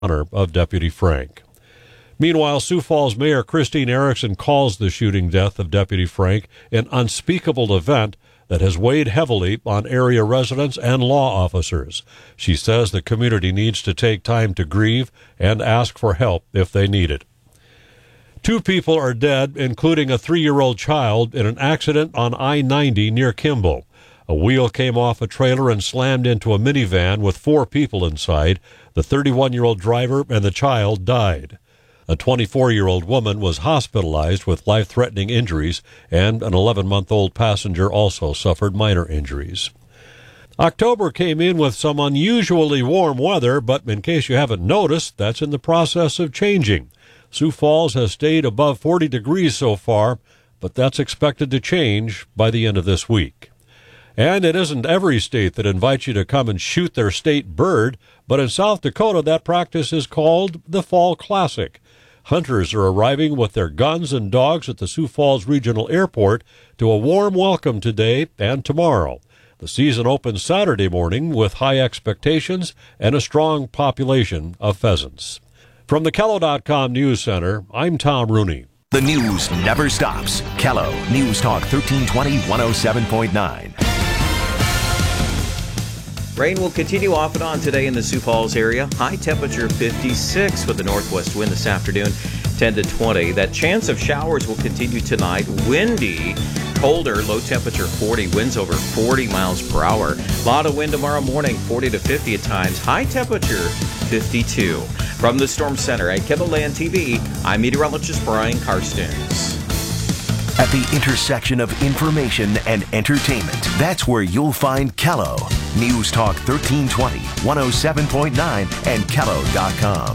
honor of Deputy Frank. Meanwhile, Sioux Falls Mayor Christine Erickson calls the shooting death of Deputy Frank an unspeakable event that has weighed heavily on area residents and law officers. She says the community needs to take time to grieve and ask for help if they need it. 2 people are dead, including a 3-year-old child, in an accident on I-90 near Kimball. A wheel came off a trailer and slammed into a minivan with 4 people inside. The 31-year-old driver and the child died. A 24-year-old woman was hospitalized with life-threatening injuries, and an 11-month-old passenger also suffered minor injuries. October came in with some unusually warm weather, but in case you haven't noticed, that's in the process of changing. Sioux Falls has stayed above 40 degrees so far, but that's expected to change by the end of this week. And it isn't every state that invites you to come and shoot their state bird, but in South Dakota that practice is called the Fall Classic. Hunters are arriving with their guns and dogs at the Sioux Falls Regional Airport to a warm welcome today and tomorrow. The season opens Saturday morning with high expectations and a strong population of pheasants. From the Kello.com News Center, I'm Tom Rooney. The news never stops. Kello News Talk 1320 107.9. Rain will continue off and on today in the Sioux Falls area. High temperature 56 with a northwest wind this afternoon, 10 to 20. That chance of showers will continue tonight. Windy, colder, low temperature 40, winds over 40 miles per hour. A lot of wind tomorrow morning, 40 to 50 at times. High temperature 52. From the Storm Center at KELOLAND TV, I'm meteorologist Brian Karstens. At the intersection of information and entertainment, that's where you'll find Kello. News Talk 1320, 107.9, and Kello.com.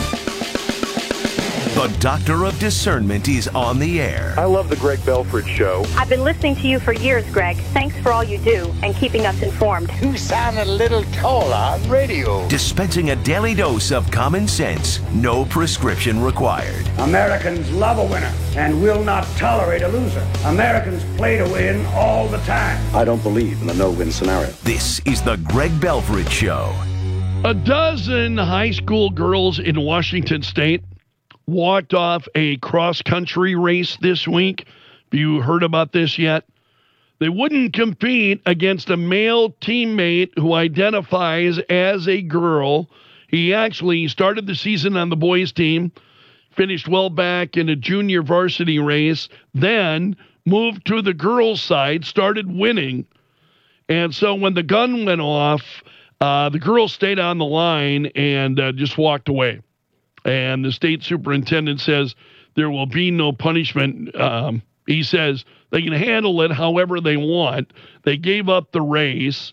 The Doctor of Discernment is on the air. I love the Greg Belford Show. I've been listening to you for years, Greg. Thanks for all you do and keeping us informed. You sound a little taller on radio. Dispensing a daily dose of common sense, no prescription required. Americans love a winner and will not tolerate a loser. Americans play to win all the time. I don't believe in the no-win scenario. This is the Greg Belford Show. A dozen high school girls in Washington State walked off a cross-country race this week. Have you heard about this yet? They wouldn't compete against a male teammate who identifies as a girl. He actually started the season on the boys' team, finished well back in a junior varsity race, then moved to the girls' side, started winning. And so when the gun went off, the girls stayed on the line and just walked away. And the state superintendent says there will be no punishment. He says they can handle it however they want. They gave up the race.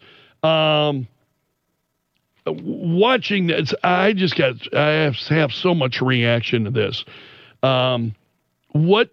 Watching this, I have so much reaction to this. What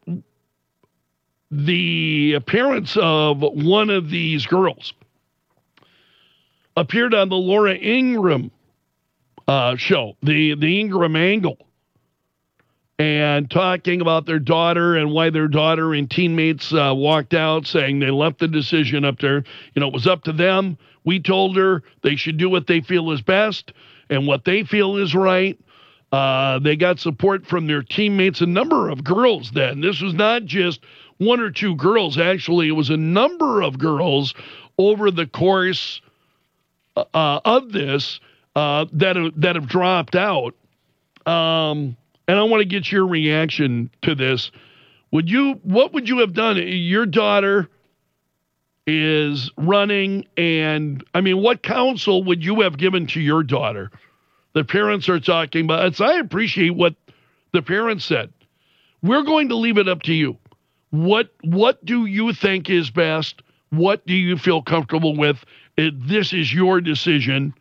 the appearance of one of these girls appeared on the Laura Ingraham show, the Ingraham Angle, and talking about their daughter and why their daughter and teammates walked out, saying they left the decision up there. You know, it was up to them. We told her they should do what they feel is best and what they feel is right. They got support from their teammates, a number of girls then. This was not just one or two girls. Actually, it was a number of girls over the course of this that have dropped out. And I want to get your reaction to this. What would you have done? Your daughter is running, and I mean, what counsel would you have given to your daughter? The parents are talking about it. So I appreciate what the parents said. We're going to leave it up to you. What do you think is best? What do you feel comfortable with? This is your decision.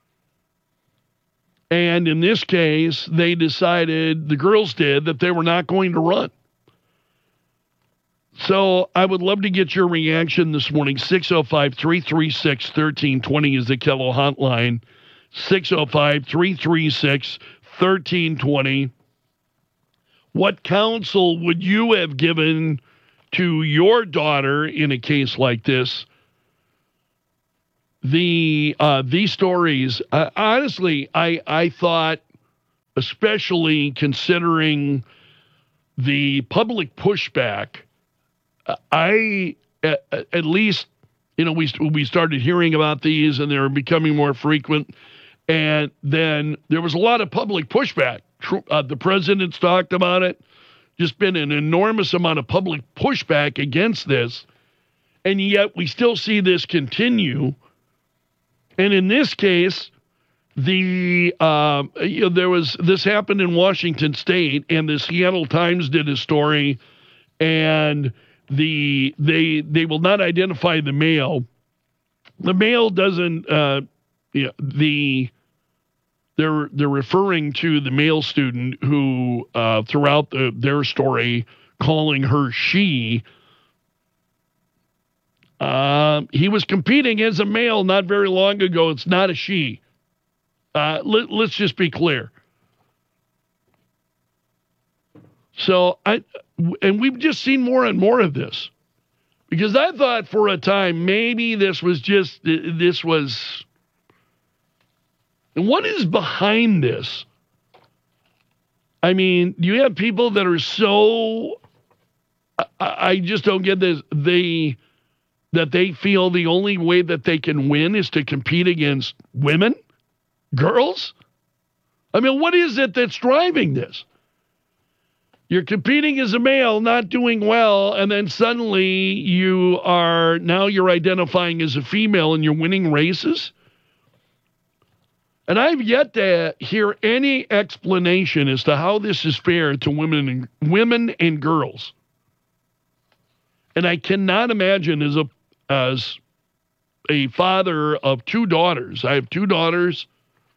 And in this case, they decided, the girls did, that they were not going to run. So I would love to get your reaction this morning. 605-336-1320 is the Kello hotline. 605-336-1320. What counsel would you have given to your daughter in a case like this? These stories, honestly, I thought especially considering the public pushback. I, at least, we started hearing about these and they're becoming more frequent. And then there was a lot of public pushback. The president's talked about it. Just been an enormous amount of public pushback against this. And yet we still see this continue. And in this case, this happened in Washington State, and the Seattle Times did a story, and they will not identify the male. The male doesn't. They're referring to the male student who throughout their story, calling her she. He was competing as a male not very long ago. It's not a she. Let's just be clear. So and we've just seen more and more of this, because I thought for a time maybe this was. And what is behind this? I mean, you have people that are so. I just don't get this. That they feel the only way that they can win is to compete against women, girls. I mean, what is it that's driving this? You're competing as a male, not doing well, and then suddenly you're identifying as a female and you're winning races. And I've yet to hear any explanation as to how this is fair to women and girls. And I cannot imagine as a father of two daughters. I have two daughters.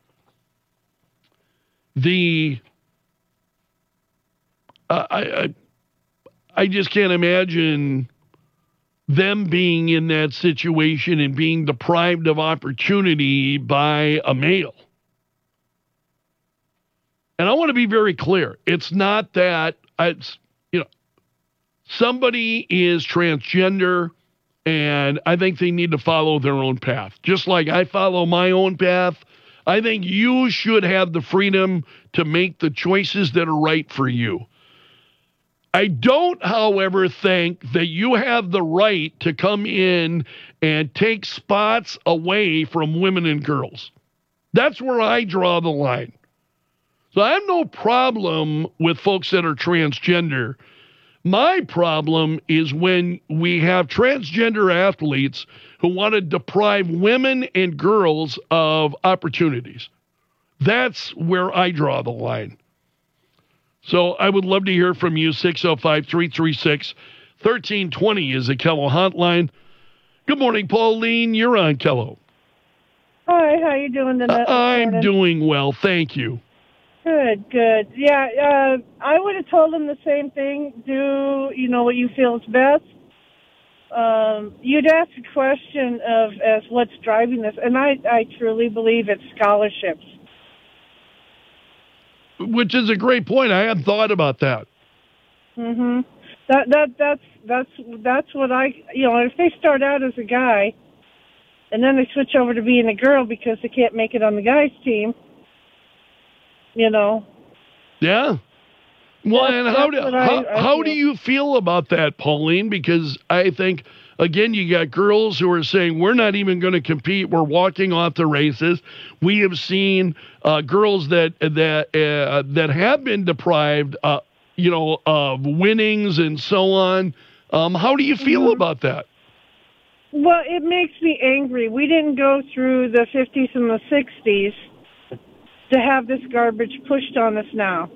I just can't imagine them being in that situation and being deprived of opportunity by a male. And I want to be very clear. It's not that somebody is transgender, and I think they need to follow their own path. Just like I follow my own path, I think you should have the freedom to make the choices that are right for you. I don't, however, think that you have the right to come in and take spots away from women and girls. That's where I draw the line. So I have no problem with folks that are transgender. My problem is when we have transgender athletes who want to deprive women and girls of opportunities. That's where I draw the line. So I would love to hear from you. 605-336-1320 is the Kello hotline. Good morning, Pauline. You're on Kello. Hi, how you doing tonight? I'm doing well, thank you. Good. Yeah, I would have told him the same thing. Do, what you feel is best. You'd ask a question as what's driving this, and I truly believe it's scholarships. Which is a great point. I hadn't thought about that. Mm-hmm. That's what if they start out as a guy, and then they switch over to being a girl because they can't make it on the guys' team. Yeah. Well, and how do you feel about that, Pauline? Because I think, again, you got girls who are saying, we're not even going to compete. We're walking off the races. We have seen girls that have been deprived, of winnings and so on. How do you feel about that? Well, it makes me angry. We didn't go through the 50s and the 60s to have this garbage pushed on us now.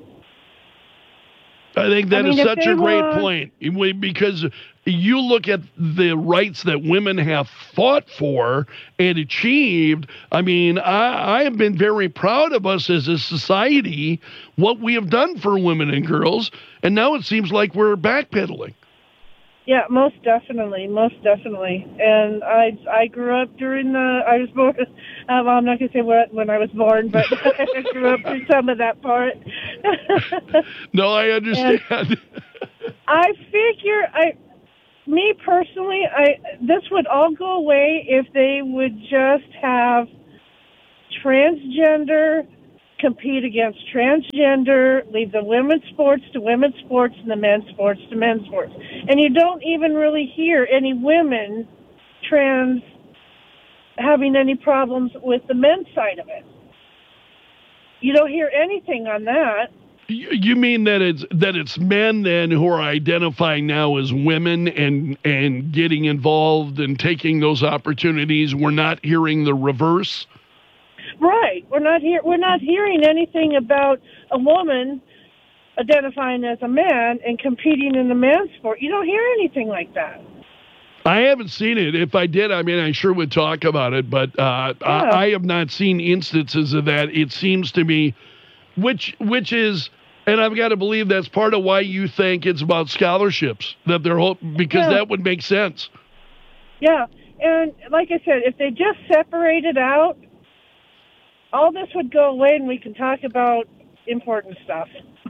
I think that is such a great point, because you look at the rights that women have fought for and achieved. I mean, I have been very proud of us as a society, what we have done for women and girls, and now it seems like we're backpedaling. Yeah, most definitely. And I grew up during I was born, I'm not going to say when I was born, but I grew up through some of that part. No, I understand. I figure, me personally, this would all go away if they would just have transgender compete against transgender, leave the women's sports to women's sports and the men's sports to men's sports. And you don't even really hear any women trans having any problems with the men's side of it. You don't hear anything on that. You mean that it's men then who are identifying now as women and getting involved and taking those opportunities? We're not hearing the reverse? Right. We're not hearing anything about a woman identifying as a man and competing in the man's sport. You don't hear anything like that. I haven't seen it. If I did, I mean, I sure would talk about it, but I have not seen instances of that. It seems to me, which is, and I've got to believe that's part of why you think it's about scholarships, that they're because that would make sense. Yeah, and like I said, if they just separated out, all this would go away and we can talk about important stuff.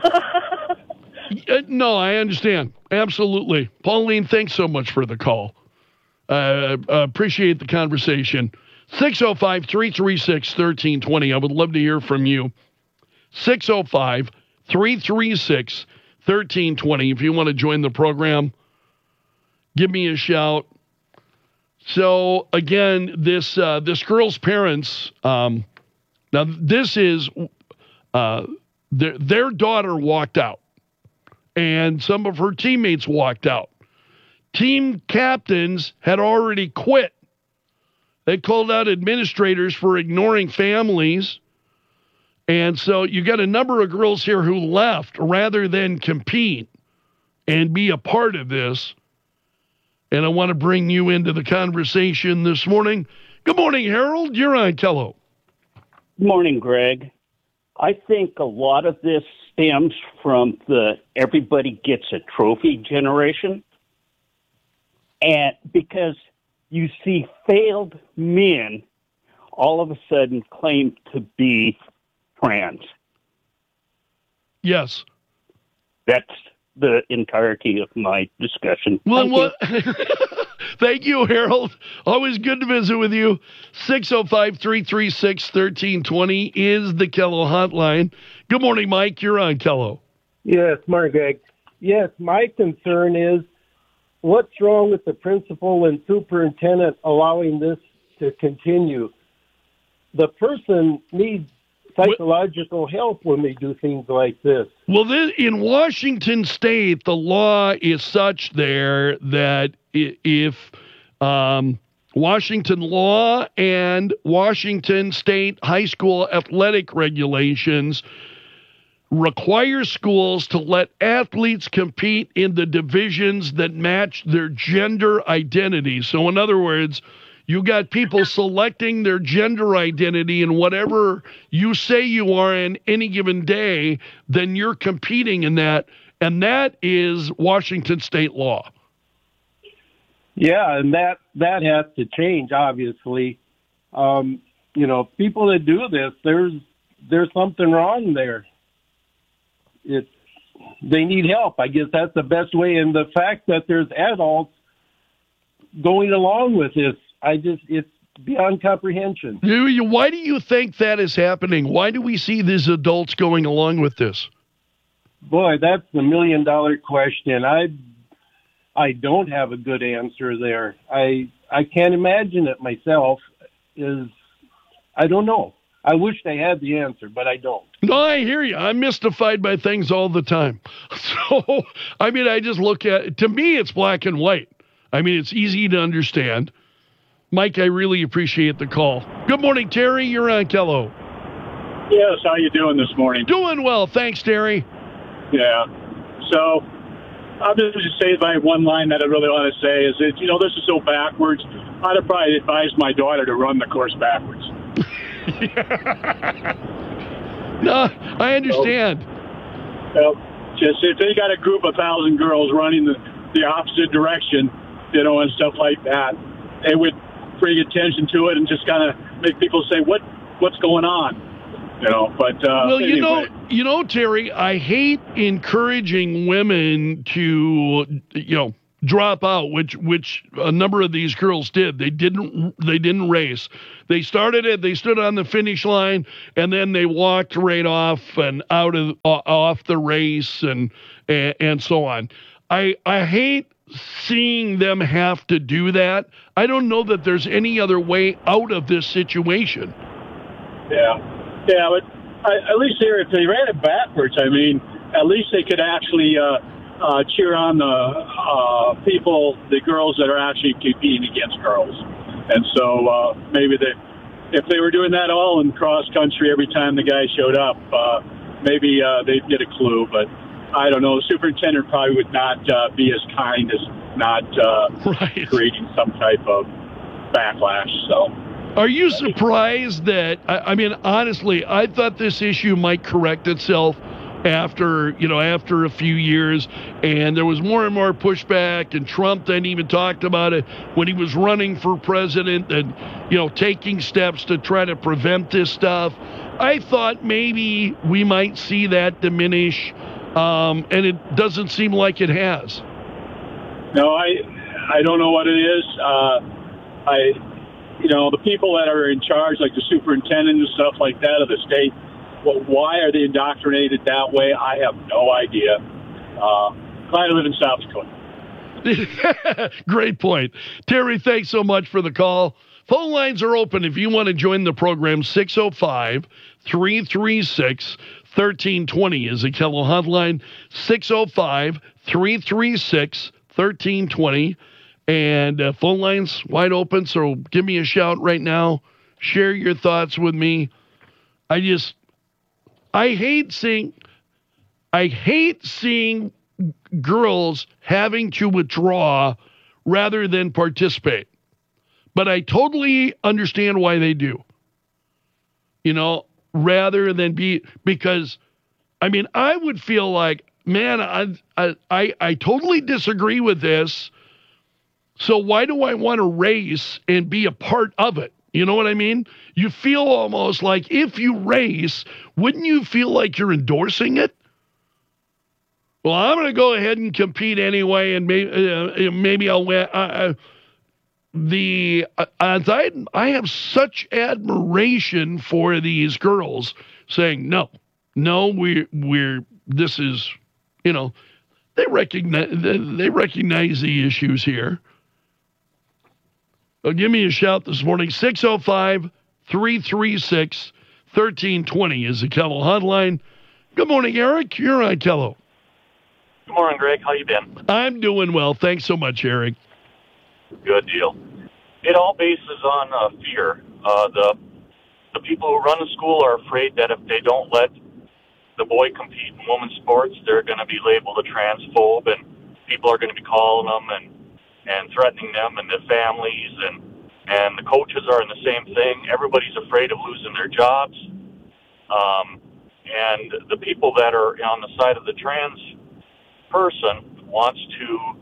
No, I understand. Absolutely. Pauline, thanks so much for the call. Appreciate the conversation. 605-336-1320. I would love to hear from you. 605-336-1320. If you want to join the program, give me a shout. So, again, this girl's parents, now this is their daughter walked out, and some of her teammates walked out. Team captains had already quit. They called out administrators for ignoring families. And so you got a number of girls here who left rather than compete and be a part of this. And I want to bring you into the conversation this morning. Good morning, Harold. You're on Kello. Good morning, Greg. I think a lot of this stems from the everybody gets a trophy generation. And because you see failed men all of a sudden claim to be trans. Yes. That's the entirety of my discussion. Well, thank you, Harold. Always good to visit with you. 605-336-1320 is the Kello hotline. Good morning, Mike. You're on Kello. Yes, morning, Greg. Yes, my concern is what's wrong with the principal and superintendent allowing this to continue? The person needs psychological help when they do things like this. Well, in Washington State, the law is such there that if Washington law and Washington State high school athletic regulations require schools to let athletes compete in the divisions that match their gender identity. So in other words, you got people selecting their gender identity and whatever you say you are in any given day, then you're competing in that. And that is Washington State law. Yeah, and that has to change, obviously. You know, people that do this, there's something wrong there. They need help. I guess that's the best way. And the fact that there's adults going along with this, it's beyond comprehension. Why do you think that is happening? Why do we see these adults going along with this? Boy, that's the $1 million question. I don't have a good answer there. I can't imagine it myself. I don't know. I wish they had the answer, but I don't. No, I hear you. I'm mystified by things all the time. So, I mean, I just look at it. To me, it's black and white. I mean, it's easy to understand. Mike, I really appreciate the call. Good morning, Terry. You're on Kello. Yes, how you doing this morning? Doing well. Thanks, Terry. Yeah. So, I'll just say my one line that I really want to say is that, this is so backwards. I'd have probably advised my daughter to run the course backwards. No, I understand. Just if they got a group of 1,000 girls running the opposite direction, and stuff like that, it would bring attention to it and just kind of make people say, what's going on? But well, anyway. Terry, I hate encouraging women to, drop out, which a number of these girls did. They didn't race. They started it. They stood on the finish line, and then they walked right off and off the race and so on. I hate seeing them have to do that. I don't know that there's any other way out of this situation. Yeah, but at least if they ran it backwards, I mean, at least they could actually cheer on the people, the girls that are actually competing against girls. And so maybe if they were doing that all in cross country every time the guy showed up, maybe they'd get a clue. But I don't know. The superintendent probably would not be as kind as not creating some type of backlash. So, are you surprised that? I mean, honestly, I thought this issue might correct itself after a few years, and there was more and more pushback, and Trump then even talked about it when he was running for president and, taking steps to try to prevent this stuff. I thought maybe we might see that diminish, and it doesn't seem like it has. No, I don't know what it is. The people that are in charge, like the superintendent and stuff like that of the state, why are they indoctrinated that way? I have no idea. Glad I live in South Dakota. Great point. Terry, thanks so much for the call. Phone lines are open if you want to join the program. 605-336-1320 is the Kello hotline. 605-336-1320. And phone lines wide open, so give me a shout right now. Share your thoughts with me. I hate seeing girls having to withdraw rather than participate. But I totally understand why they do. Rather than because I would feel like, man, I totally disagree with this. So why do I want to race and be a part of it? You know what I mean? You feel almost like if you race, wouldn't you feel like you're endorsing it? Well, I'm going to go ahead and compete anyway, and maybe I'll win. I have such admiration for these girls saying no, this is, they recognize the issues here. Give me a shout this morning. 605-336-1320 is the Kello hotline. Good morning, Eric. You're on Kello. Good morning, Greg. How you been? I'm doing well. Thanks so much, Eric. Good deal. It all bases on fear. The people who run the school are afraid that if they don't let the boy compete in women's sports, they're going to be labeled a transphobe, and people are going to be calling them and threatening them and their families, and the coaches are in the same thing. Everybody's afraid of losing their jobs. And the people that are on the side of the trans person wants to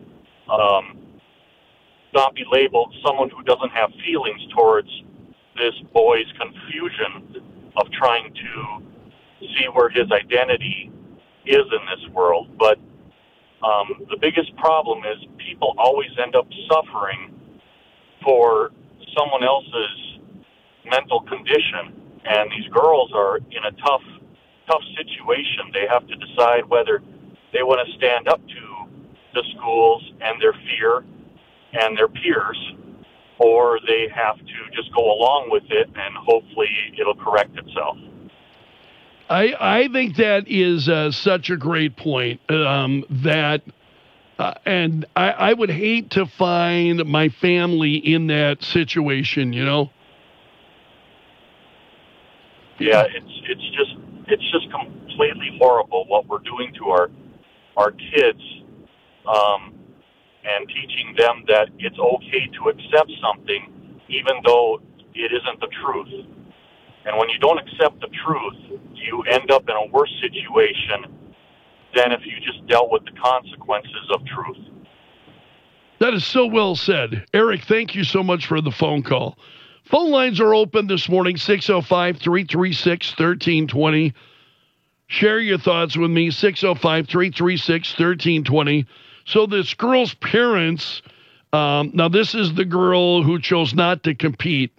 not be labeled someone who doesn't have feelings towards this boy's confusion of trying to see where his identity is in this world. But the biggest problem is people always end up suffering for someone else's mental condition, and these girls are in a tough situation. They have to decide whether they want to stand up to the schools and their fear and their peers, or they have to just go along with it and hopefully it'll correct itself. I think that is such a great point. And I would hate to find my family in that situation, Yeah, it's just completely horrible what we're doing to our kids, and teaching them that it's okay to accept something even though it isn't the truth. And when you don't accept the truth, you end up in a worse situation than if you just dealt with the consequences of truth. That is so well said. Eric, thank you so much for the phone call. Phone lines are open this morning, 605-336-1320. Share your thoughts with me, 605-336-1320. So this girl's parents, now this is the girl who chose not to compete,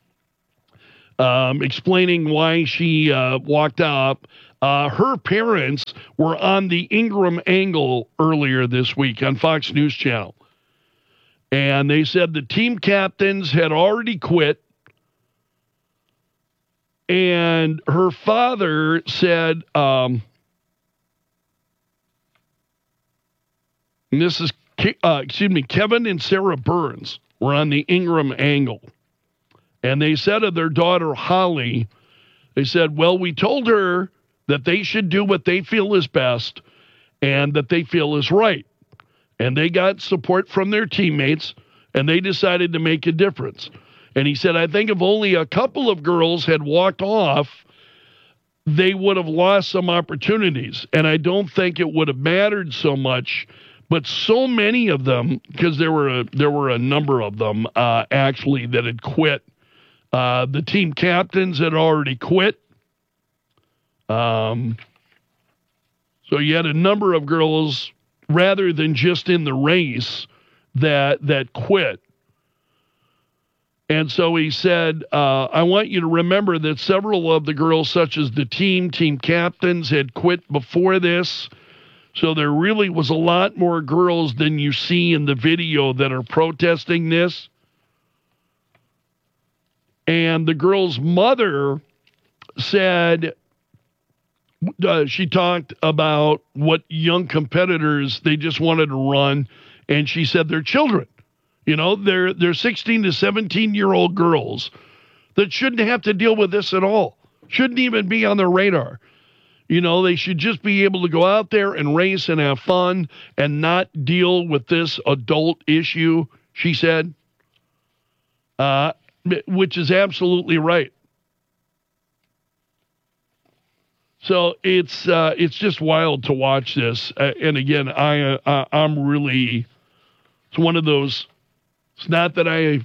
explaining why she walked out. Her parents were on the Ingram Angle earlier this week on Fox News Channel. And they said the team captains had already quit. And her father said, and this is, Kevin and Sarah Burns were on the Ingram Angle. And they said of their daughter, Holly, they said, well, we told her that they should do what they feel is best and that they feel is right. And they got support from their teammates, and they decided to make a difference. And he said, I think if only a couple of girls had walked off, they would have lost some opportunities. And I don't think it would have mattered so much. But so many of them, because there were a number of them actually that had quit. The team captains had already quit. So you had a number of girls, rather than just in the race, that quit. And so he said, I want you to remember that several of the girls, such as the team captains, had quit before this. So there really was a lot more girls than you see in the video that are protesting this. And the girl's mother said, she talked about what young competitors they just wanted to run, and she said they're children. You know, they're 16 to 17-year-old girls that shouldn't have to deal with this at all. Shouldn't even be on their radar. You know, they should just be able to go out there and race and have fun and not deal with this adult issue, she said, which is absolutely right. So it's just wild to watch this. And again, I'm really, it's one of those, it's not that I,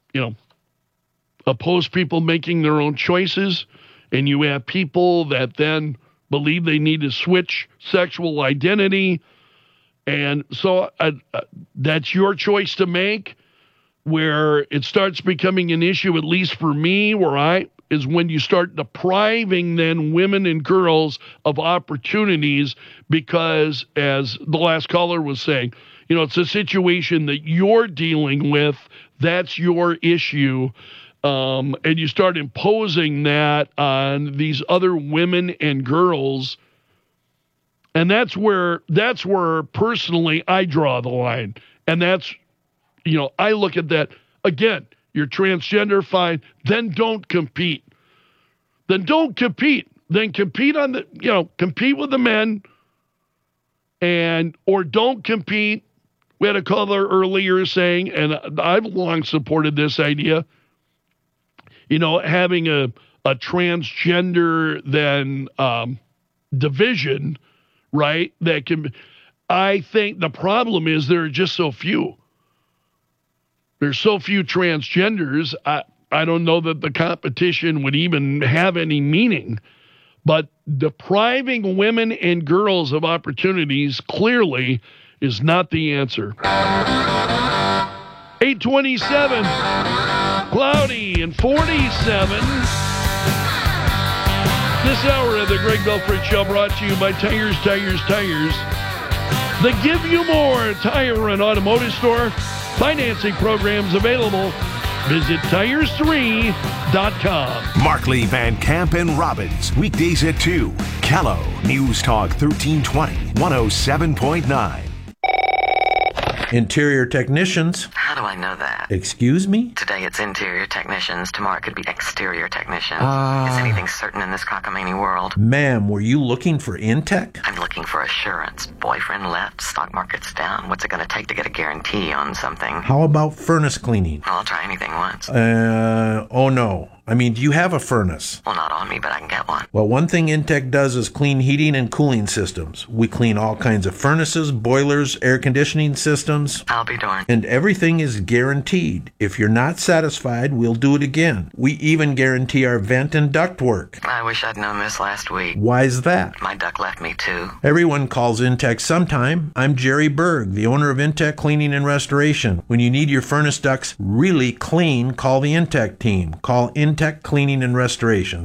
oppose people making their own choices, and you have people that then believe they need to switch sexual identity. And so that's your choice to make. Where it starts becoming an issue, at least for me, is when you start depriving then women and girls of opportunities because, as the last caller was saying, it's a situation that you're dealing with. That's your issue. And you start imposing that on these other women and girls. And that's where personally I draw the line. And that's, I look at that again. You're transgender, fine. Then don't compete. Then compete on compete with the men, or don't compete. We had a caller earlier saying, and I've long supported this idea, having a transgender then division, right? I think the problem is there are just so few. There's so few transgenders. I don't know that the competition would even have any meaning. But depriving women and girls of opportunities clearly is not the answer. 827, cloudy and 47. This hour of the Greg Belford Show brought to you by Tires. The Give You More Tire and Automotive Store. Financing programs available. Visit Tires3.com. Markley, Van Camp, and Robbins. Weekdays at 2. Callow. News Talk 1320. 107.9. Interior technicians. How do I know that? Excuse me? Today it's interior technicians. Tomorrow it could be exterior technicians. Is anything certain in this cockamamie world? Ma'am, were you looking for Intech? I'm looking for assurance. Boyfriend left, stock market's down. What's it going to take to get a guarantee on something? How about furnace cleaning? I'll try anything once. Oh no. I mean, do you have a furnace? Well, not on me, but I can get one. Well, one thing Intech does is clean heating and cooling systems. We clean all kinds of furnaces, boilers, air conditioning systems. I'll be darned. And everything is guaranteed. If you're not satisfied, we'll do it again. We even guarantee our vent and duct work. I wish I'd known this last week. Why's that? My duck left me too. Everyone calls Intech sometime. I'm Jerry Berg, the owner of Intech Cleaning and Restoration. When you need your furnace ducts really clean, call the Intech team. Call Intech Cleaning and Restoration,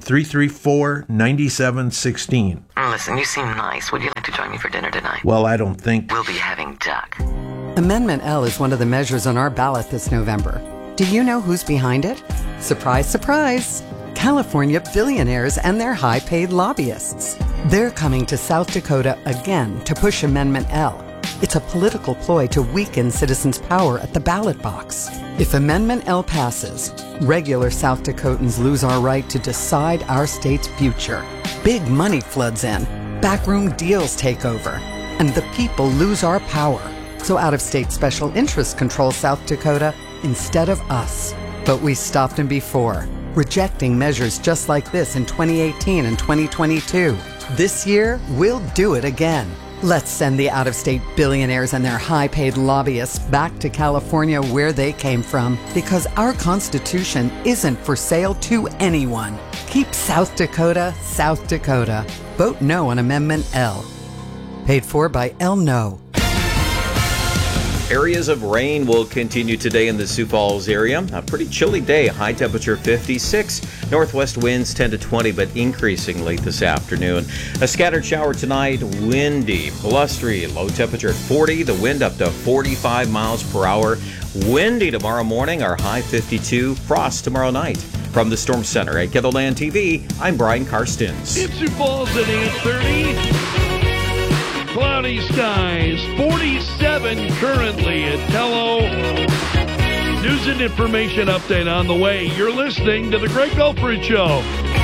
334-9716. Listen, you seem nice. Would you like to join me for dinner tonight? Well, I don't think... We'll be having duck. Amendment L is one of the measures on our ballot this November. Do you know who's behind it? Surprise, surprise! California billionaires and their high-paid lobbyists. They're coming to South Dakota again to push Amendment L. It's a political ploy to weaken citizens' power at the ballot box. If Amendment L passes, regular South Dakotans lose our right to decide our state's future. Big money floods in, backroom deals take over, and the people lose our power. So out-of-state special interests control South Dakota instead of us. But we stopped them before, rejecting measures just like this in 2018 and 2022. This year, we'll do it again. Let's send the out-of-state billionaires and their high-paid lobbyists back to California where they came from, because our Constitution isn't for sale to anyone. Keep South Dakota, South Dakota. Vote no on Amendment L. Paid for by El No. Areas of rain will continue today in the Sioux Falls area. A pretty chilly day, high temperature 56. Northwest winds 10 to 20, but increasing late this afternoon. A scattered shower tonight, windy, blustery, low temperature at 40. The wind up to 45 miles per hour. Windy tomorrow morning, our high 52. Frost tomorrow night. From the Storm Center at KETHLAND TV, I'm Brian Karstens. It's Sioux Falls at 8:30. Cloudy skies, 47 currently at Tello. News and information update on the way. You're listening to The Greg Belford Show.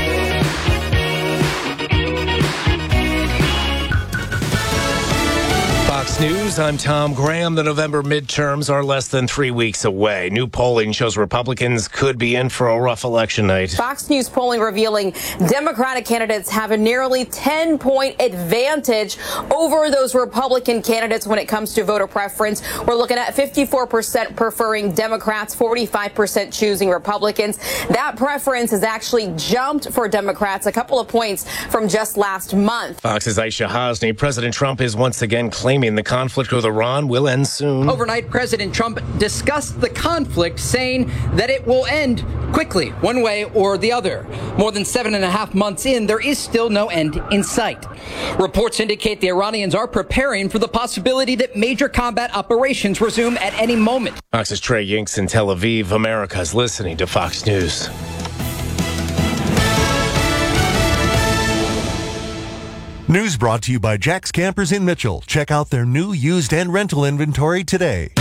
Fox News, I'm Tom Graham. The November midterms are less than 3 weeks away. New polling shows Republicans could be in for a rough election night. Fox News polling revealing Democratic candidates have a nearly 10-point advantage over those Republican candidates when it comes to voter preference. We're looking at 54% preferring Democrats, 45% choosing Republicans. That preference has actually jumped for Democrats a couple of points from just last month. Fox's Aisha Hasni. President Trump is once again claiming the conflict with Iran will end soon. Overnight, President Trump discussed the conflict, saying that it will end quickly, one way or the other. More than 7.5 months in, there is still no end in sight. Reports indicate the Iranians are preparing for the possibility that major combat operations resume at any moment. Fox's Trey Yinks in Tel Aviv. America's listening to Fox News. News brought to you by Jack's Campers in Mitchell. Check out their new used and rental inventory today.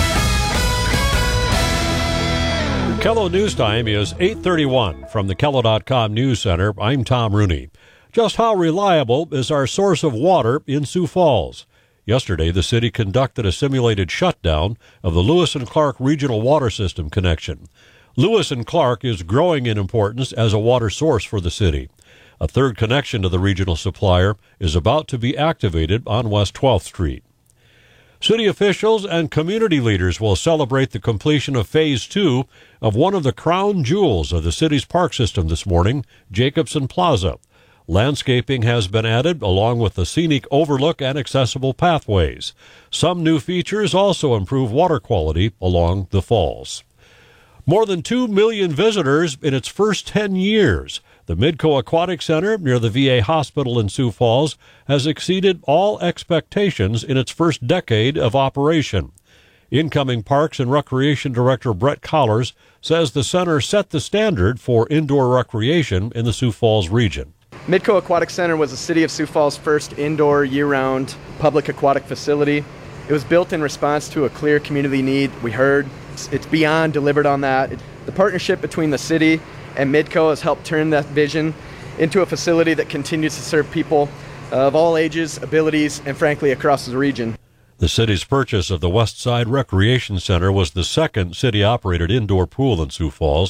KELO News Time is 8:31 from the KELO.com News Center. I'm Tom Rooney. Just how reliable is our source of water in Sioux Falls? Yesterday, the city conducted a simulated shutdown of the Lewis and Clark Regional Water System connection. Lewis and Clark is growing in importance as a water source for the city. A third connection to the regional supplier is about to be activated on West 12th Street. City officials and community leaders will celebrate the completion of Phase 2 of one of the crown jewels of the city's park system this morning, Jacobson Plaza. Landscaping has been added, along with the scenic overlook and accessible pathways. Some new features also improve water quality along the falls. More than 2 million visitors in its first 10 years. The Midco Aquatic Center near the VA Hospital in Sioux Falls has exceeded all expectations in its first decade of operation. Incoming Parks and Recreation Director Brett Collars says the center set the standard for indoor recreation in the Sioux Falls region. Midco Aquatic Center was the City of Sioux Falls' first indoor year-round public aquatic facility. It was built in response to a clear community need we heard. It's beyond delivered on that. The partnership between the city and Midco has helped turn that vision into a facility that continues to serve people of all ages, abilities, and frankly, across the region. The city's purchase of the West Side Recreation Center was the second city-operated indoor pool in Sioux Falls.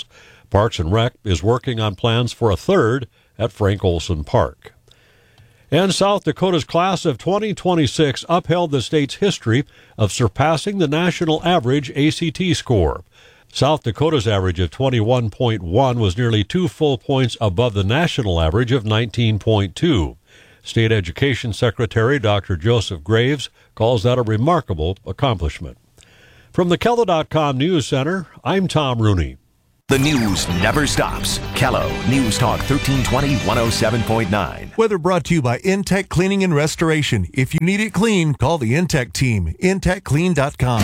Parks and Rec is working on plans for a third at Frank Olson Park. And South Dakota's class of 2026 upheld the state's history of surpassing the national average ACT score. South Dakota's average of 21.1 was nearly 2 full points above the national average of 19.2. State Education Secretary Dr. Joseph Graves calls that a remarkable accomplishment. From the Kello.com News Center, I'm Tom Rooney. The news never stops. Kello News Talk 1320 107.9. Weather brought to you by Intech Cleaning and Restoration. If you need it clean, call the Intech team. IntechClean.com.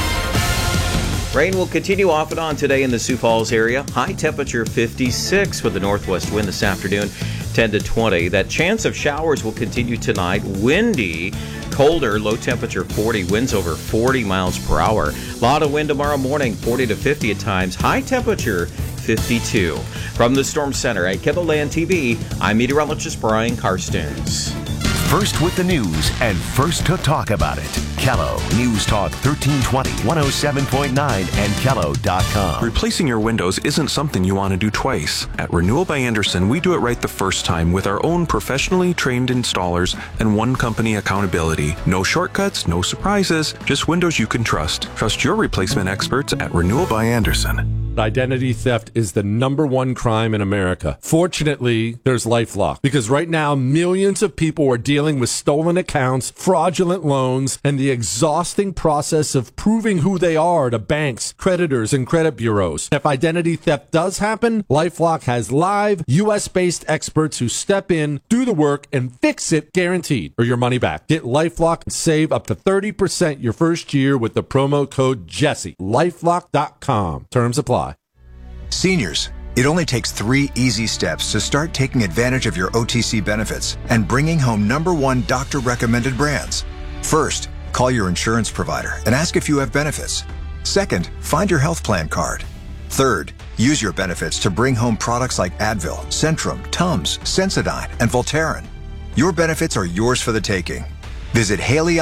Rain will continue off and on today in the Sioux Falls area. High temperature 56 with a northwest wind this afternoon, 10 to 20. That chance of showers will continue tonight. Windy, colder, low temperature 40, winds over 40 miles per hour. A lot of wind tomorrow morning, 40 to 50 at times. High temperature 52. From the Storm Center at KELOLAND TV, I'm meteorologist Brian Karstens. First with the news and first to talk about it. Kello News Talk 1320 107.9 and Kello.com. Replacing your windows isn't something you want to do twice. At Renewal by Andersen, we do it right the first time with our own professionally trained installers and one company accountability. No shortcuts, no surprises, just windows you can trust. Trust your replacement experts at Renewal by Andersen. Identity theft is the #1 crime in America. Fortunately, there's LifeLock, because right now millions of people are dealing with stolen accounts, fraudulent loans, and the exhausting process of proving who they are to banks, creditors, and credit bureaus. If identity theft does happen, LifeLock has live, U.S.-based experts who step in, do the work, and fix it guaranteed, or your money back. Get LifeLock and save up to 30% your first year with the promo code Jesse. LifeLock.com. Terms apply. Seniors, it only takes 3 easy steps to start taking advantage of your OTC benefits and bringing home #1 doctor-recommended brands. First, call your insurance provider and ask if you have benefits. Second, find your health plan card. Third, use your benefits to bring home products like Advil, Centrum, Tums, Sensodyne, and Voltaren. Your benefits are yours for the taking. Visit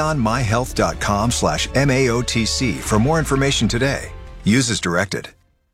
HaleyOnMyHealth.com/MAOTC for more information today. Use as directed.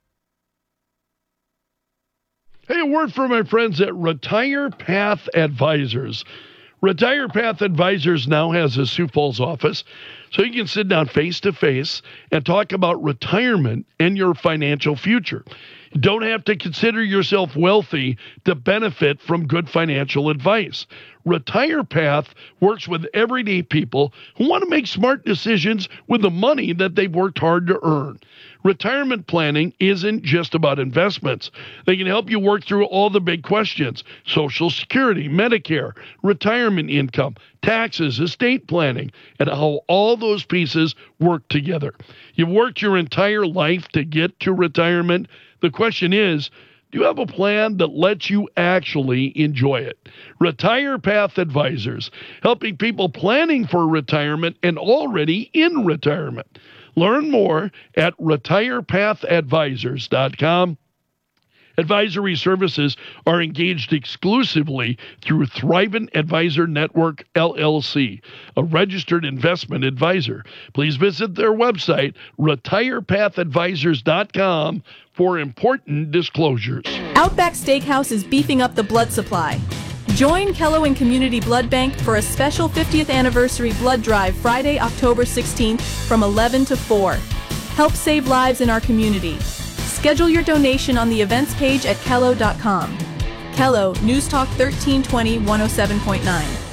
Hey, a word from my friends at Retire Path Advisors. Retire Path Advisors now has a Sioux Falls office, so you can sit down face-to-face and talk about retirement and your financial future. You don't have to consider yourself wealthy to benefit from good financial advice. Retire Path works with everyday people who want to make smart decisions with the money that they've worked hard to earn. Retirement planning isn't just about investments. They can help you work through all the big questions: Social Security, Medicare, retirement income, taxes, estate planning, and how all those pieces work together. You've worked your entire life to get to retirement. The question is, do you have a plan that lets you actually enjoy it? Retire Path Advisors, helping people planning for retirement and already in retirement. Learn more at retirepathadvisors.com. Advisory services are engaged exclusively through Thrivent Advisor Network, LLC, a registered investment advisor. Please visit their website, retirepathadvisors.com, for important disclosures. Outback Steakhouse is beefing up the blood supply. Join Kello and Community Blood Bank for a special 50th anniversary blood drive Friday, October 16th from 11 to 4. Help save lives in our community. Schedule your donation on the events page at Kello.com. Kello, News Talk 1320 107.9.